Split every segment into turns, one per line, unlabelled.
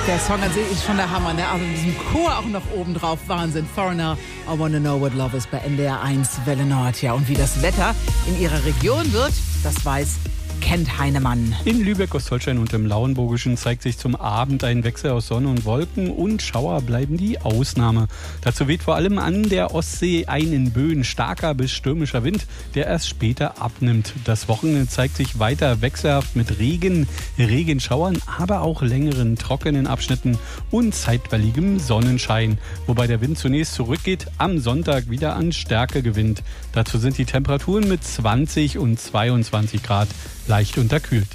Der Song an sich ist schon der Hammer, ne? Also mit diesem Chor auch noch oben drauf. Wahnsinn. Foreigner, I Wanna Know What Love Is bei NDR 1 Welle Nord. Ja, und wie das Wetter in ihrer Region wird, das weiß Kent Heinemann.
In Lübeck, Ostholstein und im Lauenburgischen zeigt sich zum Abend ein Wechsel aus Sonne und Wolken und Schauer bleiben die Ausnahme. Dazu weht vor allem an der Ostsee in Böen starker bis stürmischer Wind, der erst später abnimmt. Das Wochenende zeigt sich weiter wechselhaft mit Regen, Regenschauern, aber auch längeren trockenen Abschnitten und zeitweiligem Sonnenschein. Wobei der Wind zunächst zurückgeht, am Sonntag wieder an Stärke gewinnt. Dazu sind die Temperaturen mit 20 und 22 Grad leicht unterkühlt.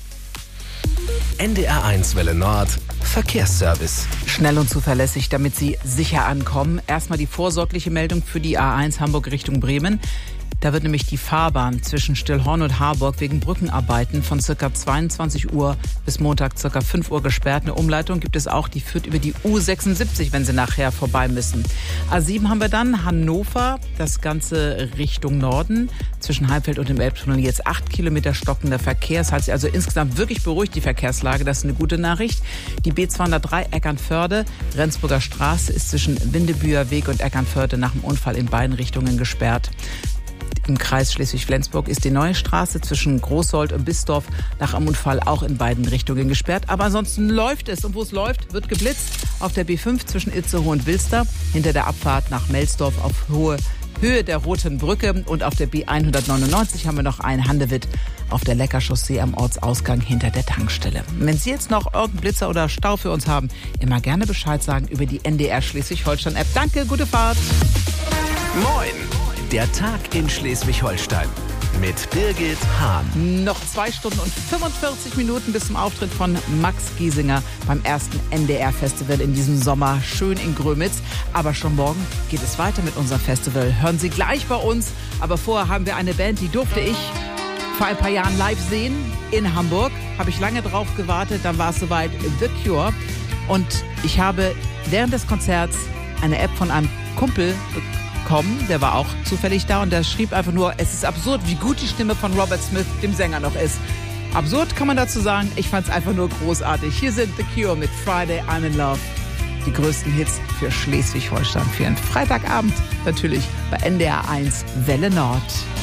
NDR 1 Welle Nord Verkehrsservice.
Schnell und zuverlässig, damit Sie sicher ankommen. Erstmal die vorsorgliche Meldung für die A1 Hamburg Richtung Bremen. Da wird nämlich die Fahrbahn zwischen Stillhorn und Harburg wegen Brückenarbeiten von ca. 22 Uhr bis Montag ca. 5 Uhr gesperrt. Eine Umleitung gibt es auch, die führt über die U76, wenn Sie nachher vorbei müssen. A7 haben wir dann Hannover, das Ganze Richtung Norden. Zwischen Heimfeld und dem Elbtunnel jetzt 8 Kilometer stockender Verkehr. Das hat sich also insgesamt wirklich beruhigt, die Verkehrslage. Das ist eine gute Nachricht. Die B203 Eckernförde, Rendsburger Straße ist zwischen Windebüer Weg und Eckernförde nach dem Unfall in beiden Richtungen gesperrt. Im Kreis Schleswig-Flensburg ist die neue Straße zwischen Großsold und Bisdorf nach einem Unfall auch in beiden Richtungen gesperrt. Aber ansonsten läuft es. Und wo es läuft, wird geblitzt. Auf der B5 zwischen Itzehoe und Wilster, hinter der Abfahrt nach Melsdorf auf Höhe der Roten Brücke. Und auf der B199 haben wir noch einen Handewitt auf der Leckerchaussee am Ortsausgang hinter der Tankstelle. Wenn Sie jetzt noch irgendeinen Blitzer oder Stau für uns haben, immer gerne Bescheid sagen über die NDR Schleswig-Holstein-App. Danke, gute Fahrt.
Moin, der Tag in Schleswig-Holstein mit Birgit Hahn.
Noch 2 Stunden und 45 Minuten bis zum Auftritt von Max Giesinger beim ersten NDR-Festival in diesem Sommer, schön in Grömitz. Aber schon morgen geht es weiter mit unserem Festival. Hören Sie gleich bei uns. Aber vorher haben wir eine Band, die durfte ich vor ein paar Jahren live sehen in Hamburg. Habe ich lange drauf gewartet, dann war es soweit, The Cure. Und ich habe während des Konzerts eine App von einem Kumpel bekommen, der war auch zufällig da und der schrieb einfach nur, es ist absurd, wie gut die Stimme von Robert Smith, dem Sänger, noch ist. Absurd kann man dazu sagen, ich fand es einfach nur großartig. Hier sind The Cure mit Friday I'm in Love. Die größten Hits für Schleswig-Holstein für einen Freitagabend, natürlich bei NDR 1 Welle Nord.